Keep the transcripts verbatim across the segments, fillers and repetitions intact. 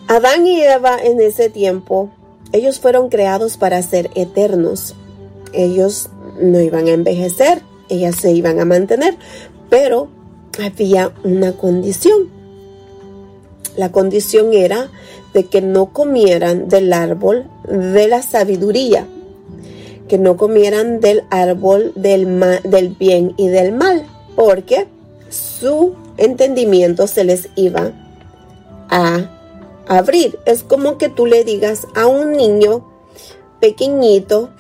Adán y Eva en ese tiempo, ellos fueron creados para ser eternos. Ellos no iban a envejecer, ellas se iban a mantener, pero había una condición. La condición era de que no comieran del árbol de la sabiduría, que no comieran del árbol del, ma- del bien y del mal, porque su entendimiento se les iba a abrir. Es como que tú le digas a un niño pequeñito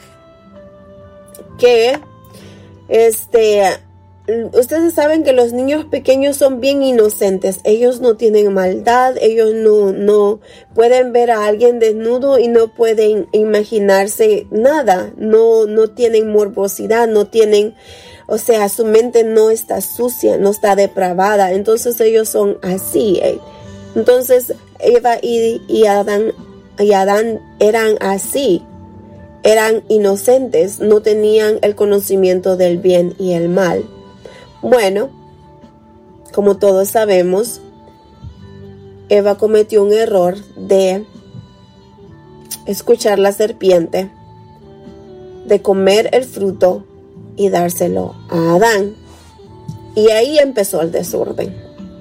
que este ustedes saben que los niños pequeños son bien inocentes. Ellos no tienen maldad, ellos no, no pueden ver a alguien desnudo y no pueden imaginarse nada. No, no tienen morbosidad, no tienen, o sea, su mente no está sucia, no está depravada. Entonces ellos son así. Entonces Eva y, y Adán y Adán eran así. Eran inocentes, no tenían el conocimiento del bien y el mal. Bueno, como todos sabemos, Eva cometió un error de escuchar la serpiente, de comer el fruto y dárselo a Adán. Y ahí empezó el desorden.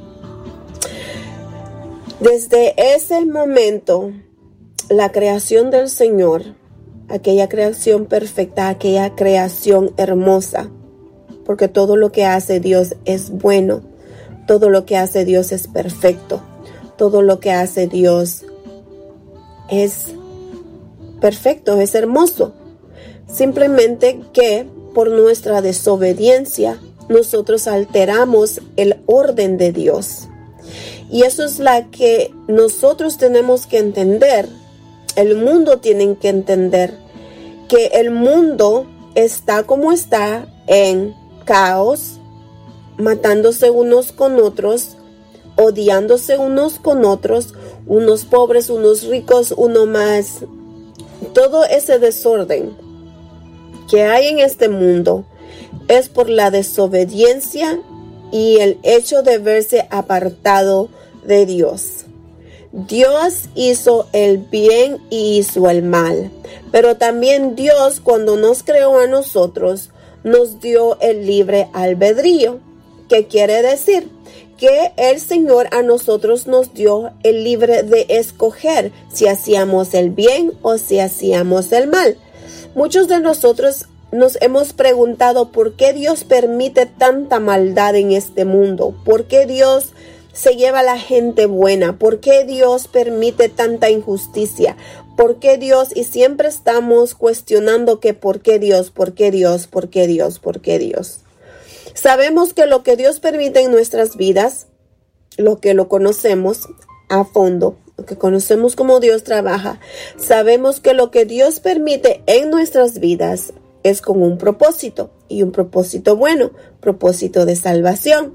Desde ese momento, la creación del Señor, aquella creación perfecta, aquella creación hermosa, porque todo lo que hace Dios es bueno, todo lo que hace Dios es perfecto, todo lo que hace Dios es perfecto, es hermoso. Simplemente que por nuestra desobediencia nosotros alteramos el orden de Dios. Y eso es la que nosotros tenemos que entender. El mundo tiene que entender que el mundo está como está en caos, matándose unos con otros, odiándose unos con otros, unos pobres, unos ricos, uno más. Todo ese desorden que hay en este mundo es por la desobediencia y el hecho de verse apartado de Dios. Dios hizo el bien y hizo el mal, pero también Dios, cuando nos creó a nosotros, nos dio el libre albedrío. ¿Qué quiere decir? Que el Señor a nosotros nos dio el libre de escoger si hacíamos el bien o si hacíamos el mal. Muchos de nosotros nos hemos preguntado por qué Dios permite tanta maldad en este mundo, por qué Dios se lleva a la gente buena, por qué Dios permite tanta injusticia, por qué Dios, y siempre estamos cuestionando que por qué Dios, por qué Dios, por qué Dios, por qué Dios. Sabemos que lo que Dios permite en nuestras vidas, lo que lo conocemos a fondo, lo que conocemos como Dios trabaja, sabemos que lo que Dios permite en nuestras vidas es con un propósito, y un propósito bueno, propósito de salvación.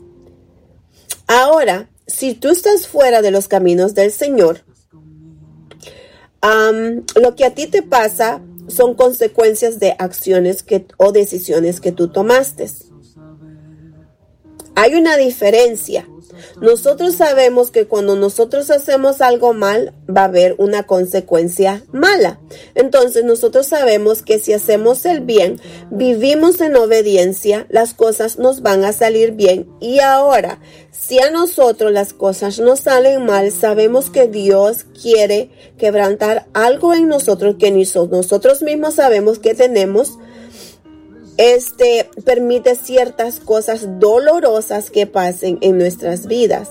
Ahora, si tú estás fuera de los caminos del Señor, um, lo que a ti te pasa son consecuencias de acciones que, o decisiones que tú tomaste. Hay una diferencia. Nosotros sabemos que cuando nosotros hacemos algo mal, va a haber una consecuencia mala. Entonces nosotros sabemos que si hacemos el bien, vivimos en obediencia, las cosas nos van a salir bien. Y ahora, si a nosotros las cosas nos salen mal, sabemos que Dios quiere quebrantar algo en nosotros que ni nosotros mismos sabemos que tenemos. Este permite ciertas cosas dolorosas que pasen en nuestras vidas.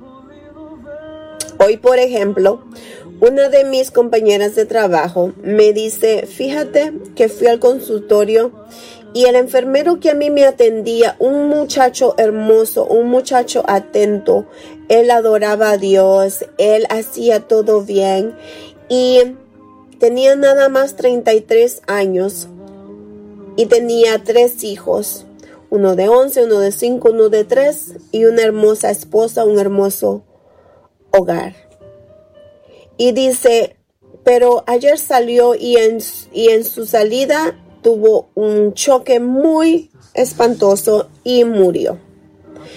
Hoy, por ejemplo, una de mis compañeras de trabajo me dice, fíjate que fui al consultorio y el enfermero que a mí me atendía, un muchacho hermoso, un muchacho atento, él adoraba a Dios, él hacía todo bien y tenía nada más treinta y tres años. Y tenía tres hijos, uno de once, uno de cinco, uno de tres y una hermosa esposa, un hermoso hogar. Y dice, pero ayer salió y en, y en su salida tuvo un choque muy espantoso y murió.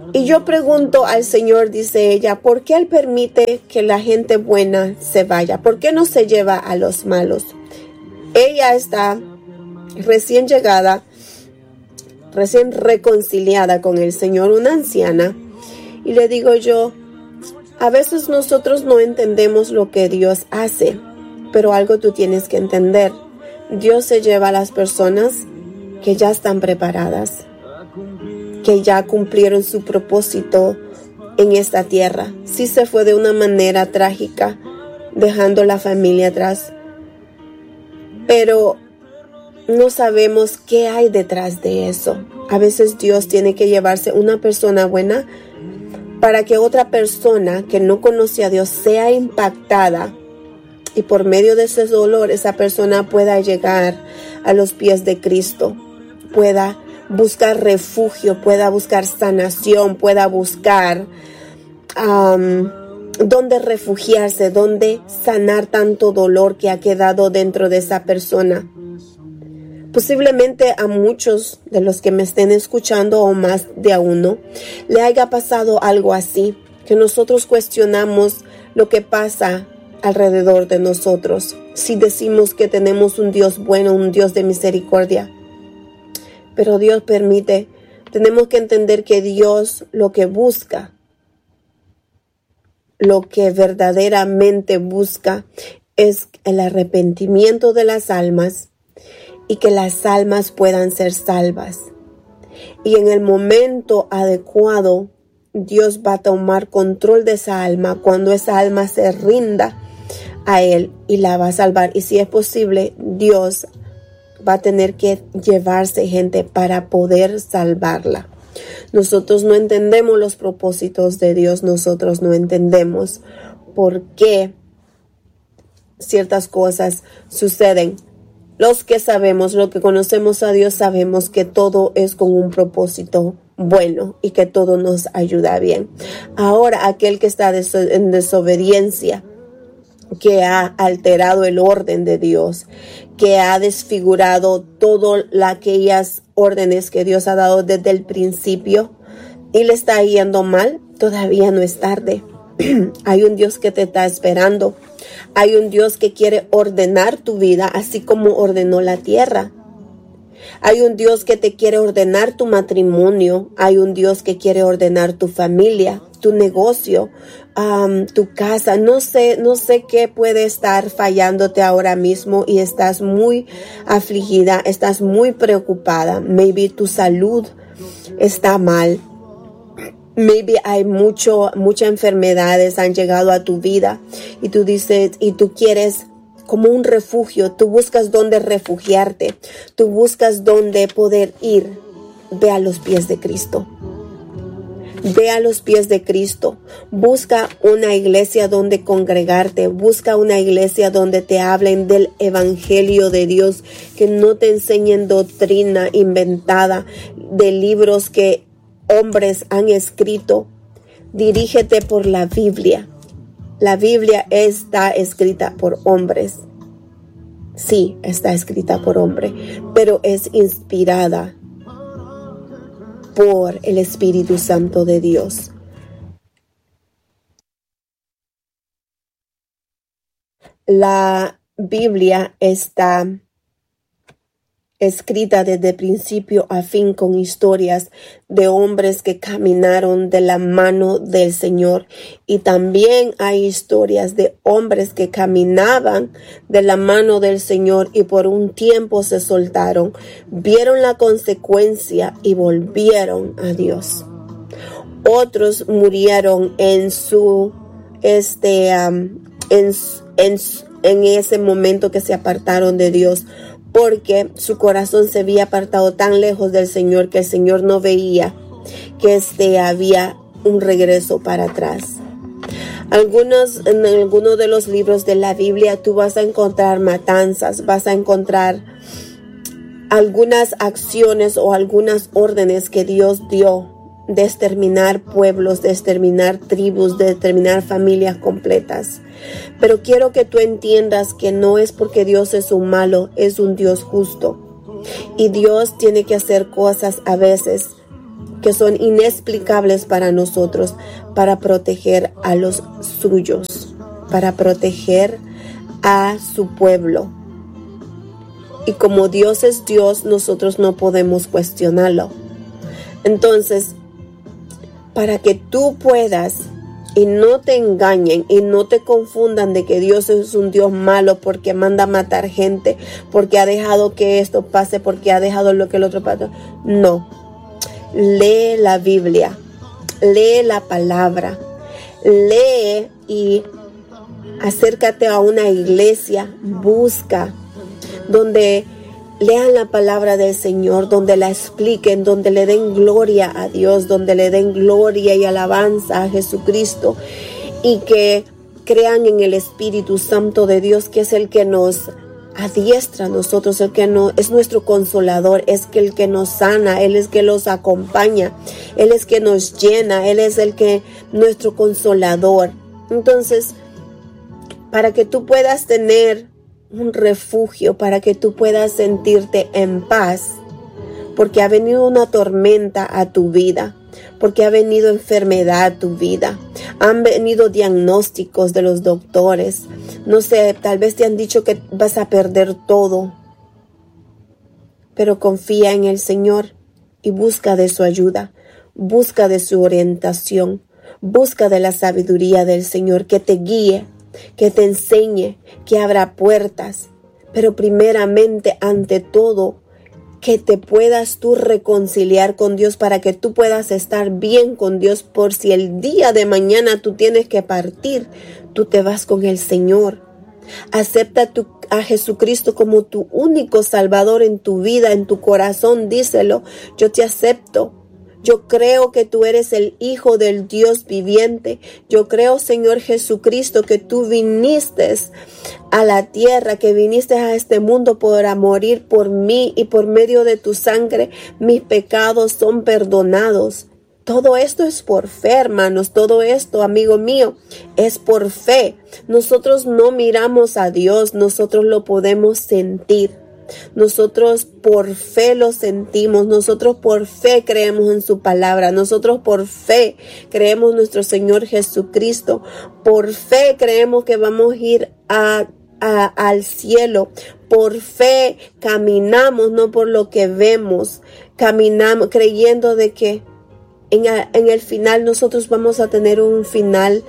Y yo pregunto al Señor, dice ella, ¿por qué Él permite que la gente buena se vaya? ¿Por qué no se lleva a los malos? Ella está recién llegada, recién reconciliada con el Señor, una anciana. Y le digo yo, a veces nosotros no entendemos lo que Dios hace, pero algo tú tienes que entender. Dios se lleva a las personas que ya están preparadas, que ya cumplieron su propósito en esta tierra. Sí se fue de una manera trágica, dejando la familia atrás, pero no sabemos qué hay detrás de eso. A veces Dios tiene que llevarse una persona buena para que otra persona que no conoce a Dios sea impactada y por medio de ese dolor esa persona pueda llegar a los pies de Cristo, pueda buscar refugio, pueda buscar sanación, pueda buscar um, dónde refugiarse, dónde sanar tanto dolor que ha quedado dentro de esa persona. Posiblemente a muchos de los que me estén escuchando o más de a uno le haya pasado algo así, que nosotros cuestionamos lo que pasa alrededor de nosotros. Si decimos que tenemos un Dios bueno, un Dios de misericordia, pero Dios permite, tenemos que entender que Dios lo que busca, lo que verdaderamente busca es el arrepentimiento de las almas y que las almas puedan ser salvas. Y en el momento adecuado, Dios va a tomar control de esa alma cuando esa alma se rinda a Él y la va a salvar. Y si es posible, Dios va a tener que llevarse gente para poder salvarla. Nosotros no entendemos los propósitos de Dios, nosotros no entendemos por qué ciertas cosas suceden. Los que sabemos, los que conocemos a Dios, sabemos que todo es con un propósito bueno y que todo nos ayuda bien. Ahora, aquel que está en desobediencia, que ha alterado el orden de Dios, que ha desfigurado todas aquellas órdenes que Dios ha dado desde el principio y le está yendo mal, todavía no es tarde. Hay un Dios que te está esperando. Hay un Dios que quiere ordenar tu vida así como ordenó la tierra. Hay un Dios que te quiere ordenar tu matrimonio. Hay un Dios que quiere ordenar tu familia, tu negocio, um, tu casa. No sé, no sé qué puede estar fallándote ahora mismo y estás muy afligida, estás muy preocupada. Maybe tu salud está mal. Maybe hay mucho, muchas enfermedades han llegado a tu vida y tú dices, y tú quieres como un refugio, tú buscas dónde refugiarte, tú buscas dónde poder ir. Ve a los pies de Cristo. Ve a los pies de Cristo. Busca una iglesia donde congregarte. Busca una iglesia donde te hablen del evangelio de Dios, que no te enseñen doctrina inventada de libros que hombres han escrito. Dirígete por la Biblia. La Biblia está escrita por hombres. Sí, está escrita por hombre, pero es inspirada por el Espíritu Santo de Dios. La Biblia está escrita desde principio a fin con historias de hombres que caminaron de la mano del Señor, y también hay historias de hombres que caminaban de la mano del Señor y por un tiempo se soltaron, vieron la consecuencia y volvieron a Dios. Otros murieron en su este um, en, en, en ese momento que se apartaron de Dios, porque su corazón se había apartado tan lejos del Señor que el Señor no veía que este había un regreso para atrás. Algunos, en algunos de los libros de la Biblia tú vas a encontrar matanzas, vas a encontrar algunas acciones o algunas órdenes que Dios dio de exterminar pueblos, de exterminar tribus, de exterminar familias completas. Pero quiero que tú entiendas que no es porque Dios es un malo, es un Dios justo. Y Dios tiene que hacer cosas a veces que son inexplicables para nosotros, para proteger a los suyos, para proteger a su pueblo. Y como Dios es Dios, nosotros no podemos cuestionarlo. Entonces, para que tú puedas y no te engañen y no te confundan de que Dios es un Dios malo porque manda a matar gente, porque ha dejado que esto pase, porque ha dejado lo que el otro pase. No. Lee la Biblia, lee la palabra, lee y acércate a una iglesia, busca donde lean la palabra del Señor, donde la expliquen, donde le den gloria a Dios, donde le den gloria y alabanza a Jesucristo, y que crean en el Espíritu Santo de Dios, que es el que nos adiestra a nosotros, el que no, es nuestro consolador, es que el que nos sana, Él es que los acompaña, Él es que nos llena, Él es el que, nuestro consolador. Entonces, para que tú puedas tener un refugio, para que tú puedas sentirte en paz, porque ha venido una tormenta a tu vida, porque ha venido enfermedad a tu vida, han venido diagnósticos de los doctores, no sé, tal vez te han dicho que vas a perder todo, pero confía en el Señor y busca de su ayuda, busca de su orientación, busca de la sabiduría del Señor, que te guíe, que te enseñe, que abra puertas, pero primeramente, ante todo, que te puedas tú reconciliar con Dios, para que tú puedas estar bien con Dios, por si el día de mañana tú tienes que partir, tú te vas con el Señor. Acepta tu, a Jesucristo como tu único Salvador en tu vida, en tu corazón, díselo: yo te acepto. Yo creo que tú eres el Hijo del Dios viviente. Yo creo, Señor Jesucristo, que tú viniste a la tierra, que viniste a este mundo para morir por mí, y por medio de tu sangre mis pecados son perdonados. Todo esto es por fe, hermanos. Todo esto, amigo mío, es por fe. Nosotros no miramos a Dios, nosotros lo podemos sentir. Nosotros por fe lo sentimos, nosotros por fe creemos en su palabra, nosotros por fe creemos en nuestro Señor Jesucristo, por fe creemos que vamos a ir a, a, al cielo, por fe caminamos, no por lo que vemos, caminamos creyendo de que en, en el final nosotros vamos a tener un final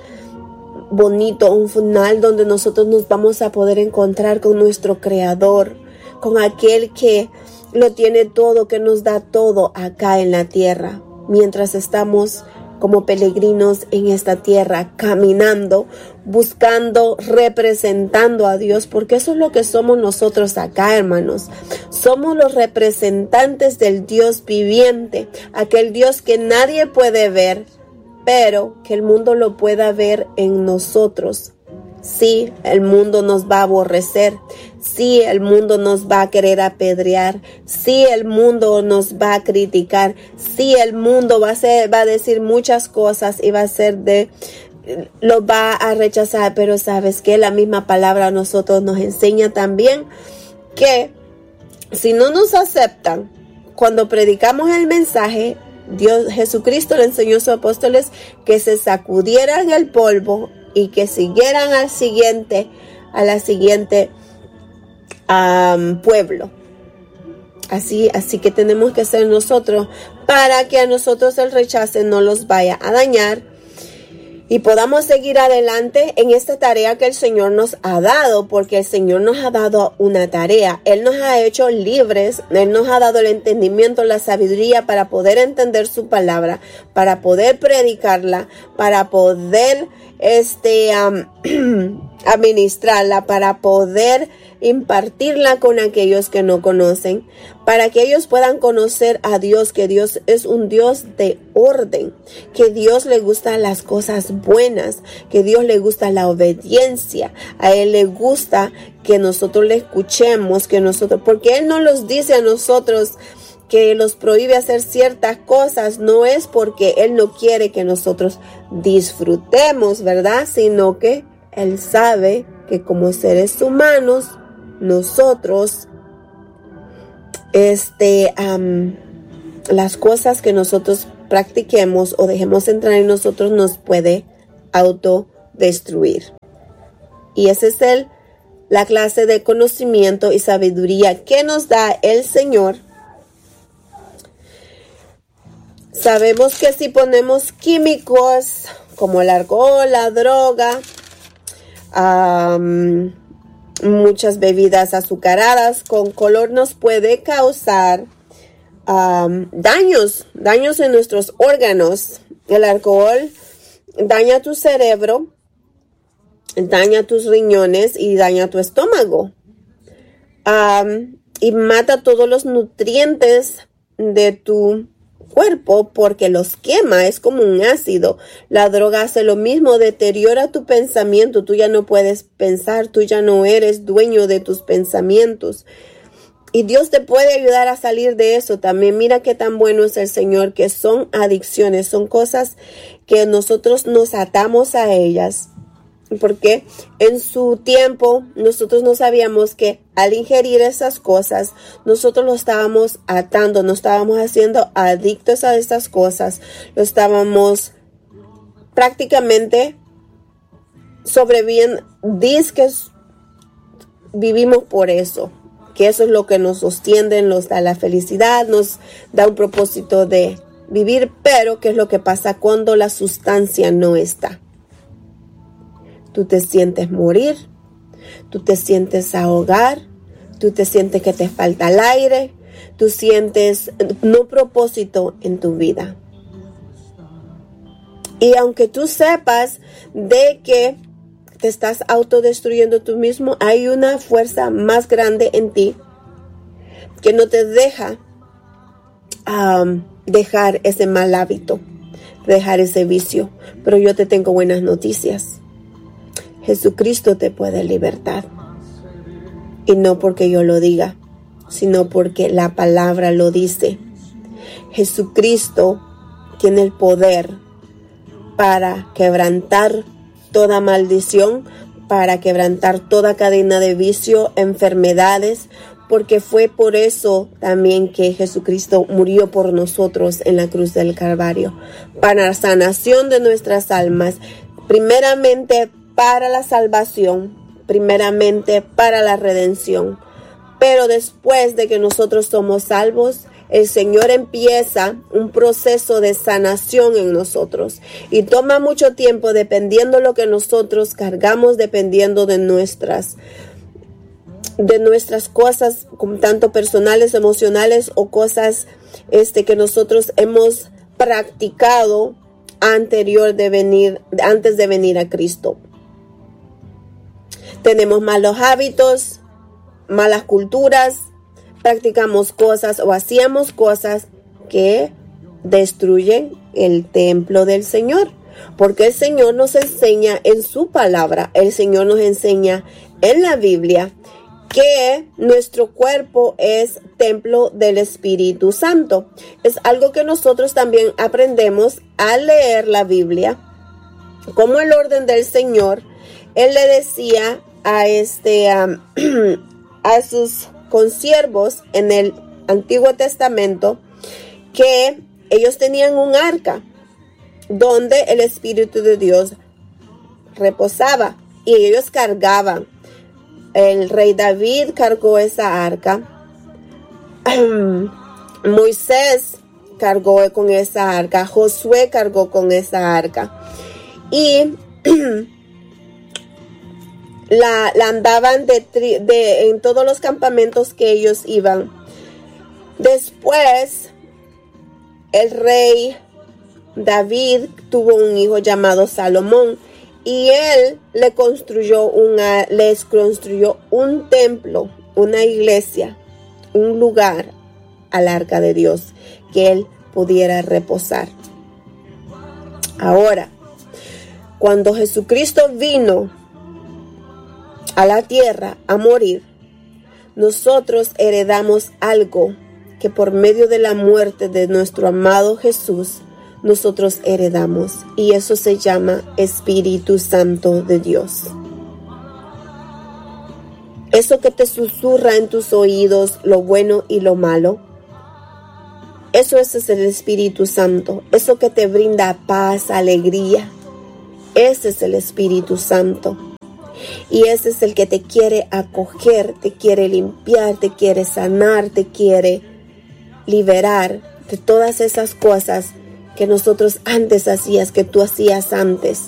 bonito, un final donde nosotros nos vamos a poder encontrar con nuestro Creador, con aquel que lo tiene todo, que nos da todo acá en la tierra, mientras estamos como peregrinos en esta tierra, caminando, buscando, representando a Dios, porque eso es lo que somos nosotros acá, hermanos. Somos los representantes del Dios viviente, aquel Dios que nadie puede ver, pero que el mundo lo pueda ver en nosotros. Sí, el mundo nos va a aborrecer. Sí, el mundo nos va a querer apedrear. Sí, el mundo nos va a criticar. Sí, el mundo va a ser, va a decir muchas cosas y va a ser de, lo va a rechazar. Pero ¿sabes qué? La misma palabra a nosotros nos enseña también que si no nos aceptan cuando predicamos el mensaje, Dios, Jesucristo le enseñó a sus apóstoles que se sacudieran el polvo y que siguieran al siguiente, a la siguiente um, pueblo. Así, así que tenemos que ser nosotros, para que a nosotros el rechazo no los vaya a dañar y podamos seguir adelante en esta tarea que el Señor nos ha dado, porque el Señor nos ha dado una tarea. Él nos ha hecho libres, Él nos ha dado el entendimiento, la sabiduría para poder entender su palabra, para poder predicarla, para poder este, um, administrarla, para poder impartirla con aquellos que no conocen, para que ellos puedan conocer a Dios, que Dios es un Dios de orden, que Dios le gustan las cosas buenas, que Dios le gusta la obediencia, a Él le gusta que nosotros le escuchemos, que nosotros, porque Él no los dice a nosotros que los prohíbe hacer ciertas cosas, no es porque Él no quiere que nosotros disfrutemos, ¿verdad? Sino que Él sabe que como seres humanos, nosotros, este, um, las cosas que nosotros practiquemos o dejemos entrar en nosotros nos puede autodestruir. Y ese es el, la clase de conocimiento y sabiduría que nos da el Señor. Sabemos que si ponemos químicos como el alcohol, la droga, um, muchas bebidas azucaradas con color nos puede causar um, daños, daños en nuestros órganos. El alcohol daña tu cerebro, daña tus riñones y daña tu estómago. Um, y mata todos los nutrientes de tu cuerpo porque los quema, es como un ácido. La droga hace lo mismo, deteriora tu pensamiento, tú ya no puedes pensar, tú ya no eres dueño de tus pensamientos. Y Dios te puede ayudar a salir de eso también. Mira qué tan bueno es el Señor, que son adicciones, son cosas que nosotros nos atamos a ellas. Porque en su tiempo nosotros no sabíamos que al ingerir esas cosas, nosotros lo estábamos atando, nos estábamos haciendo adictos a estas cosas, lo estábamos prácticamente sobreviviendo, disque vivimos por eso, que eso es lo que nos sostiene, nos da la felicidad, nos da un propósito de vivir, pero ¿qué es lo que pasa cuando la sustancia no está? Tú te sientes morir, tú te sientes ahogar, tú te sientes que te falta el aire, tú sientes no propósito en tu vida. Y aunque tú sepas de que te estás autodestruyendo tú mismo, hay una fuerza más grande en ti que no te deja um, dejar ese mal hábito, dejar ese vicio. Pero yo te tengo buenas noticias. Jesucristo te puede libertar. Y no porque yo lo diga, sino porque la palabra lo dice. Jesucristo tiene el poder para quebrantar toda maldición, para quebrantar toda cadena de vicio, enfermedades, porque fue por eso también que Jesucristo murió por nosotros en la cruz del Calvario, para la sanación de nuestras almas, primeramente para la salvación, primeramente para la redención. Pero después de que nosotros somos salvos, el Señor empieza un proceso de sanación en nosotros y toma mucho tiempo dependiendo de lo que nosotros cargamos, dependiendo de nuestras de nuestras cosas, tanto personales, emocionales o cosas este que nosotros hemos practicado anterior de venir antes de venir a Cristo. Tenemos malos hábitos, malas culturas, practicamos cosas o hacíamos cosas que destruyen el templo del Señor. Porque el Señor nos enseña en su palabra, el Señor nos enseña en la Biblia que nuestro cuerpo es templo del Espíritu Santo. Es algo que nosotros también aprendemos al leer la Biblia, como el orden del Señor. Él le decía a este um, a sus consiervos en el Antiguo Testamento que ellos tenían un arca donde el Espíritu de Dios reposaba y ellos cargaban. El rey David cargó esa arca. Moisés cargó con esa arca. Josué cargó con esa arca. Y La, la andaban de, de, en todos los campamentos que ellos iban. Después, el rey David tuvo un hijo llamado Salomón y él le construyó, una, les construyó un templo, una iglesia, un lugar al arca de Dios que él pudiera reposar. Ahora, cuando Jesucristo vino a la tierra a morir, nosotros heredamos algo que por medio de la muerte de nuestro amado Jesús nosotros heredamos, y eso se llama Espíritu Santo de Dios. Eso que te susurra en tus oídos lo bueno y lo malo, Eso es el Espíritu Santo. Eso que te brinda paz, alegría. Ese es el Espíritu Santo. Y ese es el que te quiere acoger, te quiere limpiar, te quiere sanar, te quiere liberar de todas esas cosas que nosotros antes hacías, que tú hacías antes.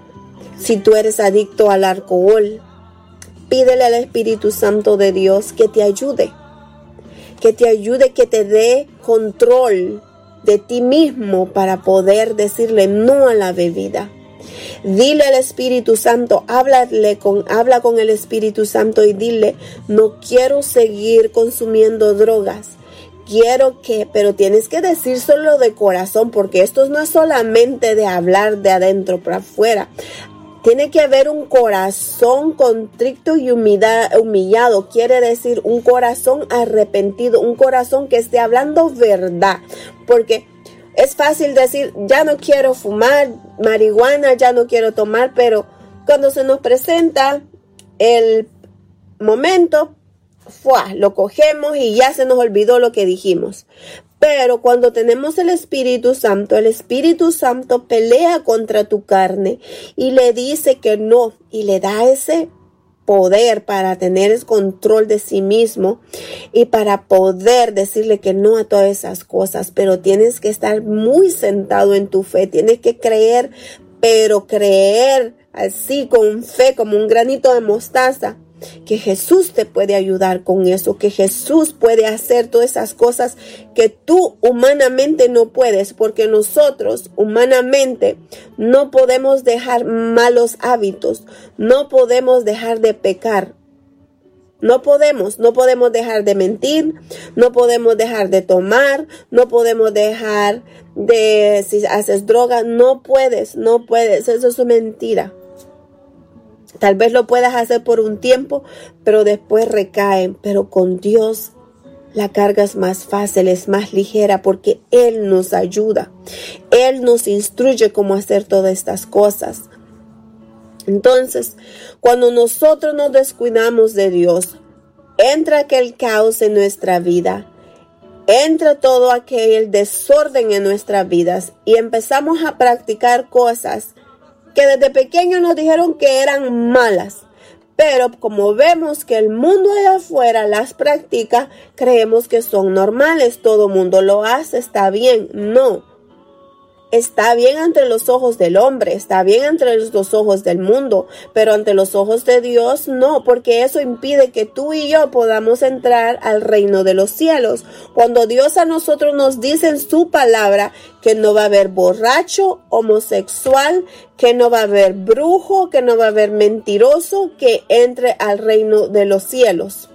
Si tú eres adicto al alcohol, pídele al Espíritu Santo de Dios que te ayude. Que te ayude, que te dé control de ti mismo para poder decirle no a la bebida. Dile al Espíritu Santo, háblale con, habla con el Espíritu Santo y dile, no quiero seguir consumiendo drogas. Quiero que, pero tienes que decírselo de corazón, porque esto no es solamente de hablar de adentro para afuera. Tiene que haber un corazón contrito y humillado. Quiere decir un corazón arrepentido, un corazón que esté hablando verdad. Porque es fácil decir, ya no quiero fumar marihuana, ya no quiero tomar, pero cuando se nos presenta el momento, ¡fua!, lo cogemos y ya se nos olvidó lo que dijimos. Pero cuando tenemos el Espíritu Santo, el Espíritu Santo pelea contra tu carne y le dice que no, y le da ese poder para tener el control de sí mismo y para poder decirle que no a todas esas cosas. Pero tienes que estar muy sentado en tu fe, tienes que creer, pero creer así con fe, como un granito de mostaza, que Jesús te puede ayudar con eso, que Jesús puede hacer todas esas cosas que tú humanamente no puedes, porque nosotros humanamente no podemos dejar malos hábitos, no podemos dejar de pecar, no podemos, no podemos dejar de mentir, no podemos dejar de tomar, no podemos dejar de, si haces droga, no puedes, no puedes, eso es mentira. Tal vez lo puedas hacer por un tiempo, pero después recaen. Pero con Dios la carga es más fácil, es más ligera, porque Él nos ayuda. Él nos instruye cómo hacer todas estas cosas. Entonces, cuando nosotros nos descuidamos de Dios, entra aquel caos en nuestra vida. Entra todo aquel desorden en nuestras vidas y empezamos a practicar cosas que desde pequeños nos dijeron que eran malas, pero como vemos que el mundo de afuera las practica, creemos que son normales, todo mundo lo hace, está bien. No, está bien ante los ojos del hombre, está bien ante los ojos del mundo, pero ante los ojos de Dios no, porque eso impide que tú y yo podamos entrar al reino de los cielos. Cuando Dios a nosotros nos dice en su palabra que no va a haber borracho, homosexual, que no va a haber brujo, que no va a haber mentiroso, que entre al reino de los cielos.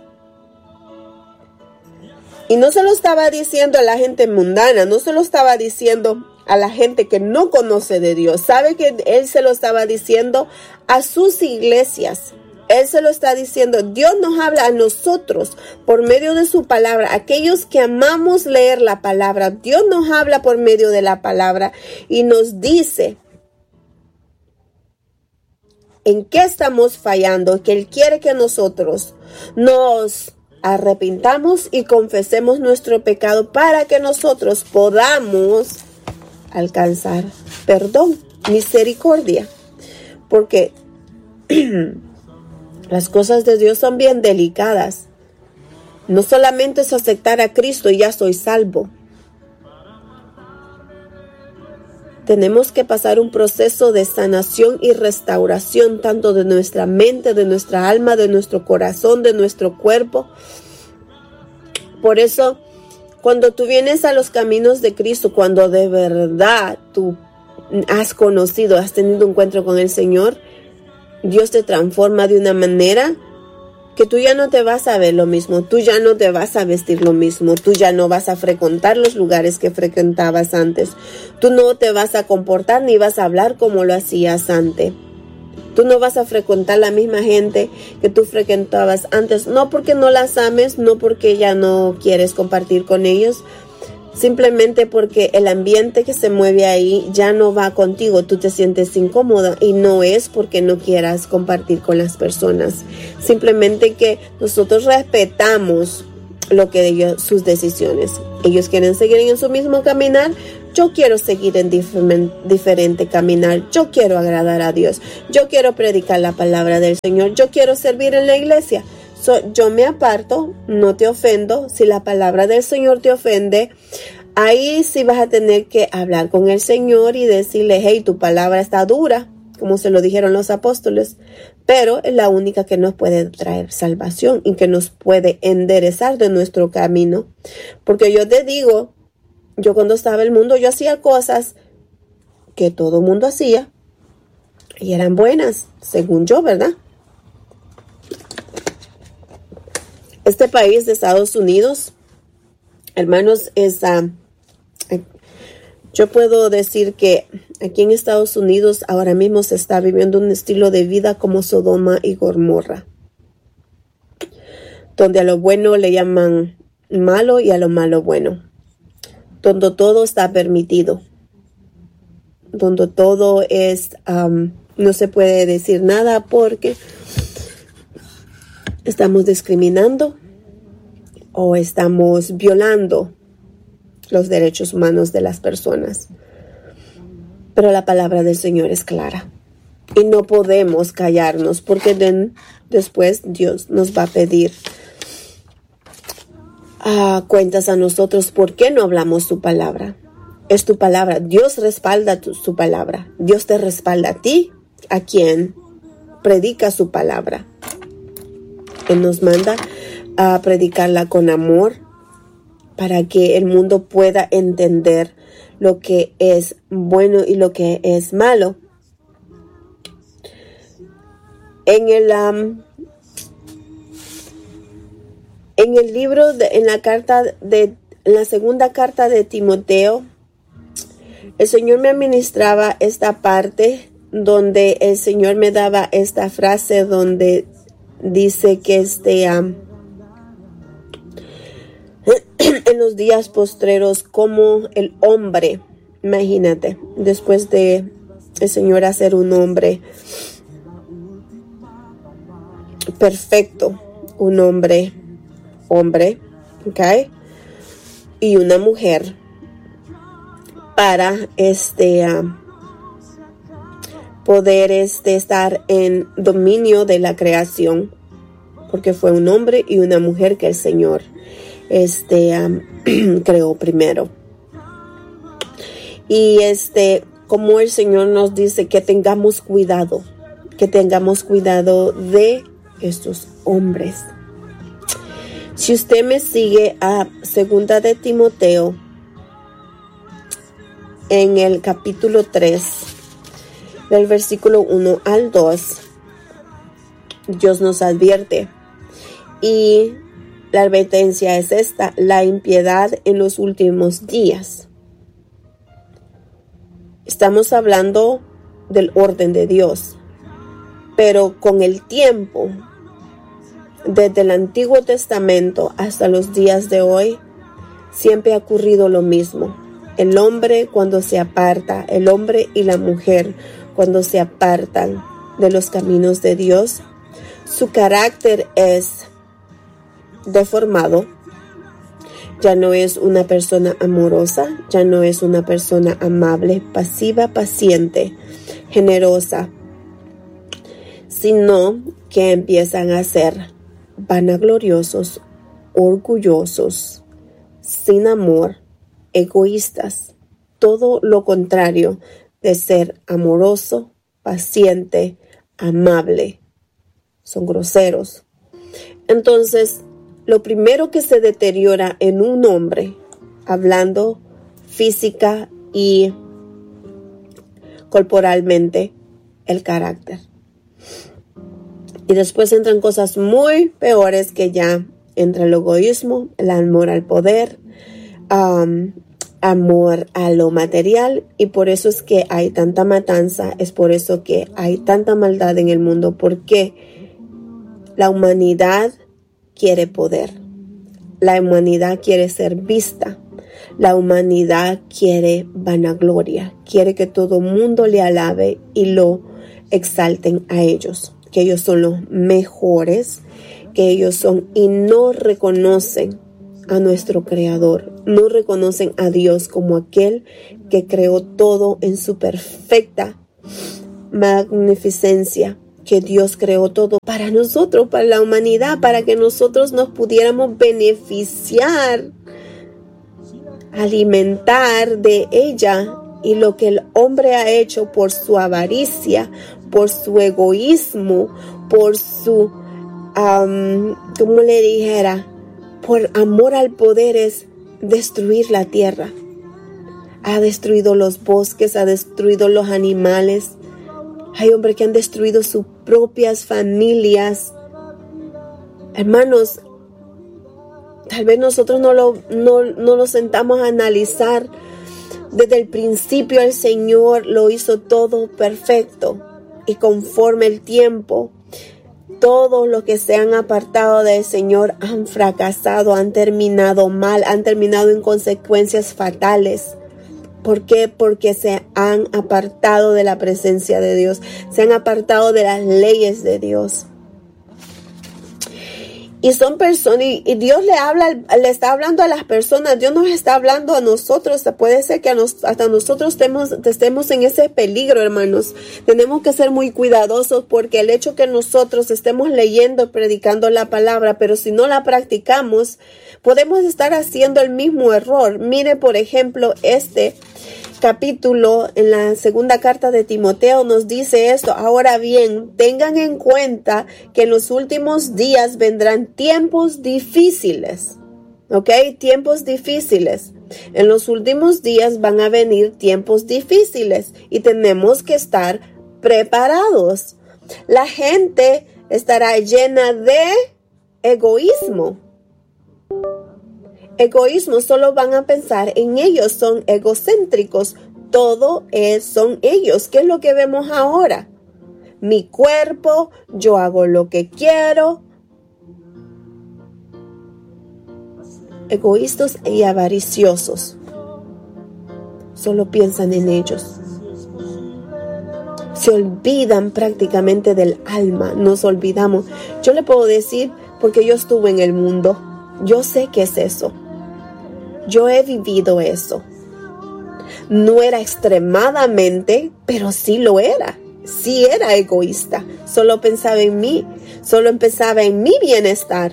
Y no se lo estaba diciendo a la gente mundana, no se lo estaba diciendo a la gente que no conoce de Dios. Sabe que Él se lo estaba diciendo a sus iglesias. Él se lo está diciendo. Dios nos habla a nosotros por medio de su palabra. Aquellos que amamos leer la palabra, Dios nos habla por medio de la palabra y nos dice en qué estamos fallando, que Él quiere que nosotros nos arrepintamos y confesemos nuestro pecado para que nosotros podamos alcanzar perdón, misericordia, porque las cosas de Dios son bien delicadas. No solamente es aceptar a Cristo y ya soy salvo. Tenemos que pasar un proceso de sanación y restauración tanto de nuestra mente, de nuestra alma, de nuestro corazón, de nuestro cuerpo. Por eso, cuando tú vienes a los caminos de Cristo, cuando de verdad tú has conocido, has tenido un encuentro con el Señor, Dios te transforma de una manera que tú ya no te vas a ver lo mismo, tú ya no te vas a vestir lo mismo, tú ya no vas a frecuentar los lugares que frecuentabas antes, tú no te vas a comportar ni vas a hablar como lo hacías antes. Tú no vas a frecuentar la misma gente que tú frecuentabas antes, no porque no las ames, no porque ya no quieres compartir con ellos, simplemente porque el ambiente que se mueve ahí ya no va contigo, tú te sientes incómoda y no es porque no quieras compartir con las personas, simplemente que nosotros respetamos lo que ellos, sus decisiones. Ellos quieren seguir en su mismo caminar. Yo quiero seguir en diferente, diferente caminar. Yo quiero agradar a Dios. Yo quiero predicar la palabra del Señor. Yo quiero servir en la iglesia. So, yo me aparto, no te ofendo. Si la palabra del Señor te ofende, ahí sí vas a tener que hablar con el Señor y decirle, hey, tu palabra está dura, como se lo dijeron los apóstoles, pero es la única que nos puede traer salvación y que nos puede enderezar de nuestro camino. Porque yo te digo, yo cuando estaba en el mundo, yo hacía cosas que todo el mundo hacía y eran buenas, según yo, ¿verdad? Este país de Estados Unidos, hermanos, es... Uh, yo puedo decir que aquí en Estados Unidos ahora mismo se está viviendo un estilo de vida como Sodoma y Gomorra, donde a lo bueno le llaman malo y a lo malo bueno, donde todo está permitido, donde todo es, um, no se puede decir nada porque estamos discriminando o estamos violando los derechos humanos de las personas. Pero la palabra del Señor es clara y no podemos callarnos porque de, después Dios nos va a pedir uh, cuentas a nosotros. ¿Por qué no hablamos su palabra? Es tu palabra. Dios respalda tu, su palabra. Dios te respalda a ti, a quien predica su palabra. Él nos manda a predicarla con amor, para que el mundo pueda entender lo que es bueno y lo que es malo. En el, um, en el libro, de, en la carta de, en la segunda carta de Timoteo, el Señor me administraba esta parte donde el Señor me daba esta frase donde dice que este... Um, en los días postreros, como el hombre, imagínate, después de el Señor hacer un hombre perfecto, un hombre, hombre, ¿ok? Y una mujer para este uh, poder este, estar en dominio de la creación, porque fue un hombre y una mujer que el Señor este um, creó primero. Y este, como el Señor nos dice que tengamos cuidado, que tengamos cuidado de estos hombres. Si usted me sigue a segunda de Timoteo, en el capítulo tres, del versículo uno al dos, Dios nos advierte. Y la advertencia es esta: la impiedad en los últimos días. Estamos hablando del orden de Dios, pero con el tiempo, desde el Antiguo Testamento hasta los días de hoy, siempre ha ocurrido lo mismo. El hombre cuando se aparta, el hombre y la mujer cuando se apartan de los caminos de Dios, su carácter es deformado. Ya no es una persona amorosa, ya no es una persona amable, pasiva, paciente, generosa, sino que empiezan a ser vanagloriosos, orgullosos, sin amor, egoístas, todo lo contrario de ser amoroso, paciente, amable. Son groseros. Entonces, lo primero que se deteriora en un hombre, hablando física y corporalmente, el carácter. Y después entran cosas muy peores, que ya entra el egoísmo, el amor al poder, um, amor a lo material, y por eso es que hay tanta matanza, es por eso que hay tanta maldad en el mundo, porque la humanidad quiere poder, la humanidad quiere ser vista, la humanidad quiere vanagloria, quiere que todo mundo le alabe y lo exalten a ellos, que ellos son los mejores, que ellos son, y no reconocen a nuestro Creador, no reconocen a Dios como aquel que creó todo en su perfecta magnificencia, que Dios creó todo para nosotros, para la humanidad, para que nosotros nos pudiéramos beneficiar, alimentar de ella. Y lo que el hombre ha hecho por su avaricia, por su egoísmo, por su, um, ¿cómo le dijera? Por amor al poder, es destruir la tierra. Ha destruido los bosques, ha destruido los animales. Hay hombres que han destruido sus propias familias. Hermanos, tal vez nosotros no lo, no, no nos sentamos a analizar. Desde el principio el Señor lo hizo todo perfecto, y conforme el tiempo, todos los que se han apartado del Señor han fracasado, han terminado mal, han terminado en consecuencias fatales. ¿Por qué? Porque se han apartado de la presencia de Dios, se han apartado de las leyes de Dios. Y son personas, y, y Dios le habla, le está hablando a las personas. Dios nos está hablando a nosotros. Puede ser que a nos, hasta nosotros estemos, estemos en ese peligro, hermanos. Tenemos que ser muy cuidadosos, porque el hecho que nosotros estemos leyendo, predicando la palabra, pero si no la practicamos, podemos estar haciendo el mismo error. Mire, por ejemplo, este capítulo en la segunda carta de Timoteo nos dice esto: ahora bien, tengan en cuenta que en los últimos días vendrán tiempos difíciles. ¿Ok? Tiempos difíciles. En los últimos días van a venir tiempos difíciles y tenemos que estar preparados. La gente estará llena de egoísmo. Egoísmo, solo van a pensar en ellos, son egocéntricos, todo es, son ellos. ¿Qué es lo que vemos ahora? Mi cuerpo, yo hago lo que quiero. Egoístas y avariciosos, solo piensan en ellos. Se olvidan prácticamente del alma, nos olvidamos. Yo le puedo decir, porque yo estuve en el mundo, yo sé qué es eso. Yo he vivido eso. No era extremadamente, pero sí lo era. Sí era egoísta. Solo pensaba en mí. Solo pensaba en mi bienestar.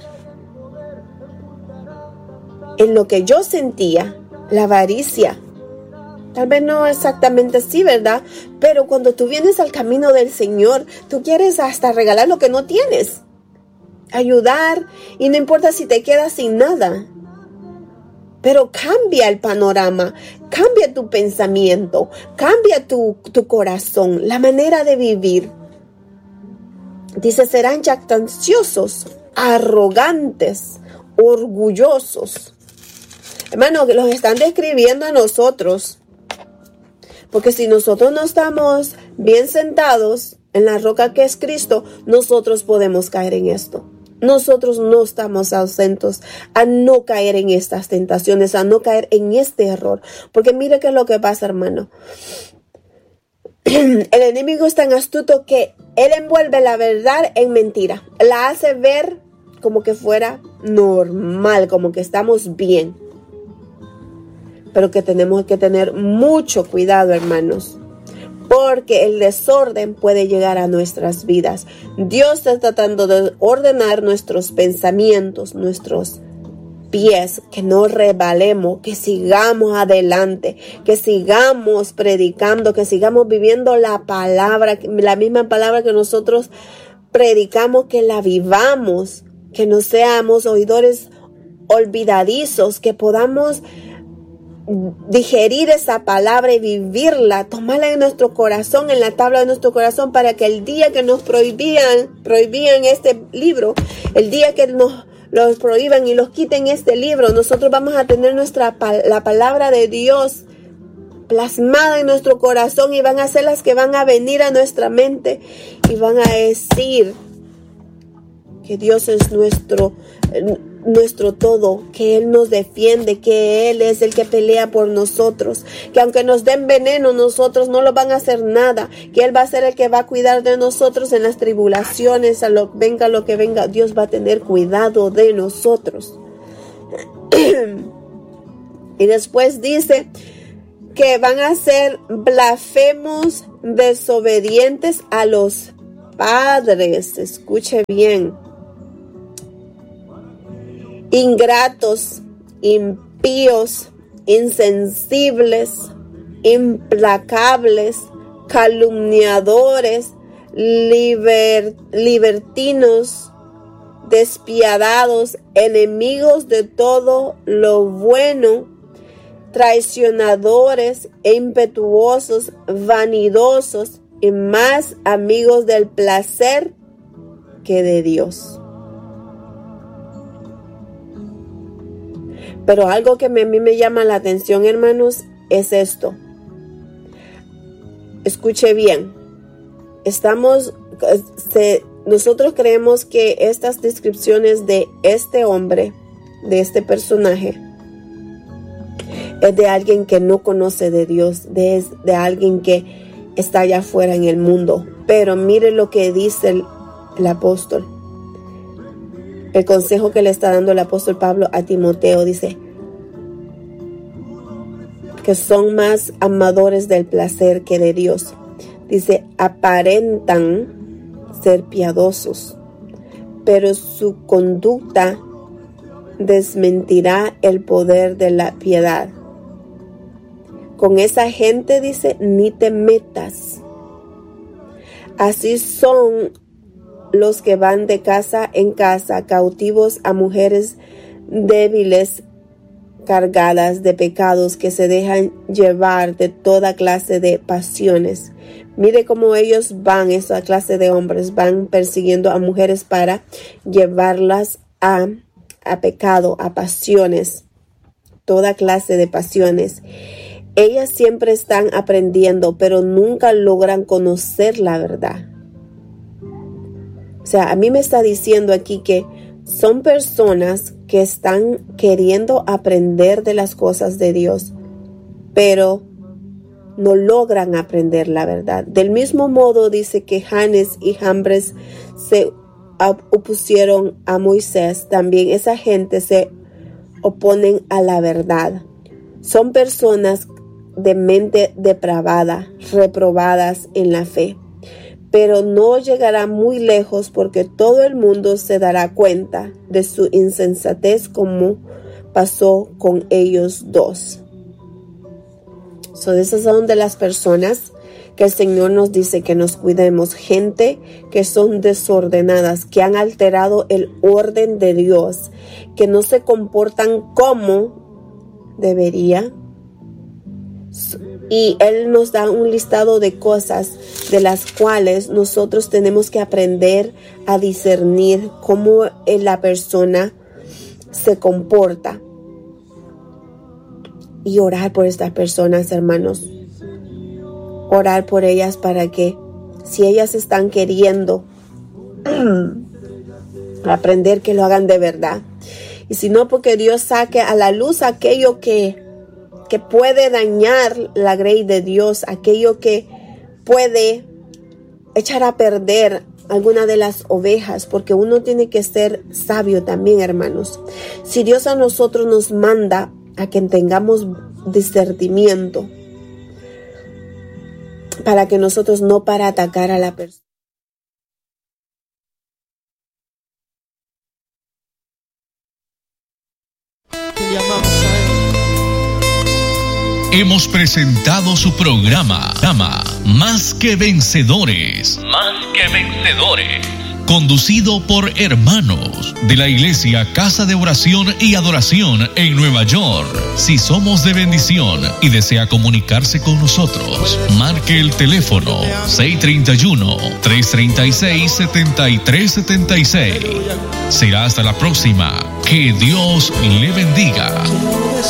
En lo que yo sentía, la avaricia. Tal vez no exactamente así, ¿verdad? Pero cuando tú vienes al camino del Señor, tú quieres hasta regalar lo que no tienes. Ayudar, y no importa si te quedas sin nada. Pero cambia el panorama, cambia tu pensamiento, cambia tu, tu corazón, la manera de vivir. Dice, serán jactanciosos, arrogantes, orgullosos. Hermano, que los están describiendo a nosotros. Porque si nosotros no estamos bien sentados en la roca que es Cristo, nosotros podemos caer en esto. Nosotros no estamos ausentes a no caer en estas tentaciones, a no caer en este error. Porque mire qué es lo que pasa, hermano. El enemigo es tan astuto que él envuelve la verdad en mentira. La hace ver como que fuera normal, como que estamos bien. Pero que tenemos que tener mucho cuidado, hermanos. Porque el desorden puede llegar a nuestras vidas. Dios está tratando de ordenar nuestros pensamientos, nuestros pies, que no rebalemos, que sigamos adelante, que sigamos predicando, que sigamos viviendo la palabra, la misma palabra que nosotros predicamos, que la vivamos, que no seamos oidores olvidadizos, que podamos digerir esa palabra y vivirla, tomarla en nuestro corazón, en la tabla de nuestro corazón, para que el día que nos prohibían, prohibían este libro, el día que nos los prohíban y los quiten este libro, nosotros vamos a tener nuestra la palabra de Dios plasmada en nuestro corazón, y van a ser las que van a venir a nuestra mente y van a decir que Dios es nuestro nuestro todo, que Él nos defiende, que Él es el que pelea por nosotros, que aunque nos den veneno, nosotros no lo van a hacer nada, que Él va a ser el que va a cuidar de nosotros en las tribulaciones, a lo venga lo que venga, Dios va a tener cuidado de nosotros. Y después dice que van a ser blasfemos, desobedientes a los padres. Escuche bien. Ingratos, impíos, insensibles, implacables, calumniadores, liber, libertinos, despiadados, enemigos de todo lo bueno, traicionadores e impetuosos, vanidosos y más amigos del placer que de Dios. Pero algo que me, a mí me llama la atención, hermanos, es esto. Escuche bien. Estamos, se, nosotros creemos que estas descripciones de este hombre, de este personaje, es de alguien que no conoce de Dios, de, de alguien que está allá afuera en el mundo. Pero mire lo que dice el, el apóstol. El consejo que le está dando el apóstol Pablo a Timoteo, dice que son más amadores del placer que de Dios. Dice, aparentan ser piadosos, pero su conducta desmentirá el poder de la piedad. Con esa gente, dice, ni te metas. Así son los que van de casa en casa, cautivos a mujeres débiles, cargadas de pecados, que se dejan llevar de toda clase de pasiones. Mire cómo ellos van, esa clase de hombres, van persiguiendo a mujeres para llevarlas a, a pecado, a pasiones, toda clase de pasiones. Ellas siempre están aprendiendo, pero nunca logran conocer la verdad. O sea, a mí me está diciendo aquí que son personas que están queriendo aprender de las cosas de Dios, pero no logran aprender la verdad. Del mismo modo dice que Janes y Jambres se opusieron a Moisés. También esa gente se oponen a la verdad. Son personas de mente depravada, reprobadas en la fe. Pero no llegará muy lejos, porque todo el mundo se dará cuenta de su insensatez, como pasó con ellos dos. So, esas son de las personas que el Señor nos dice que nos cuidemos. Gente que son desordenadas, que han alterado el orden de Dios, que no se comportan como debería. Y Él nos da un listado de cosas de las cuales nosotros tenemos que aprender a discernir cómo la persona se comporta. Y orar por estas personas, hermanos. Orar por ellas para que, si ellas están queriendo aprender, que lo hagan de verdad. Y si no, porque Dios saque a la luz aquello que que puede dañar la grey de Dios, aquello que puede echar a perder alguna de las ovejas, porque uno tiene que ser sabio también, hermanos. Si Dios a nosotros nos manda a que tengamos discernimiento, para que nosotros no para atacar a la persona. Te llamamos a Él. Hemos presentado su programa, Dama, Más que Vencedores. Más que Vencedores. Conducido por hermanos de la Iglesia Casa de Oración y Adoración en Nueva York. Si somos de bendición y desea comunicarse con nosotros, marque el teléfono seis tres uno, tres tres seis, siete tres siete seis. Será hasta la próxima. Que Dios le bendiga.